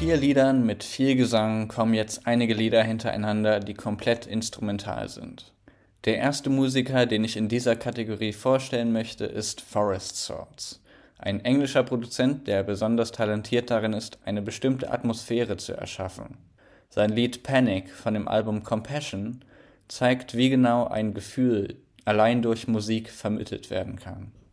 4 Liedern mit viel Gesang kommen jetzt einige Lieder hintereinander, die komplett instrumental sind. Der erste Musiker, den ich in dieser Kategorie vorstellen möchte, ist Forest Swords. Ein englischer Produzent, der besonders talentiert darin ist, eine bestimmte Atmosphäre zu erschaffen. Sein Lied Panic von dem Album Compassion zeigt, wie genau ein Gefühl allein durch Musik vermittelt werden kann.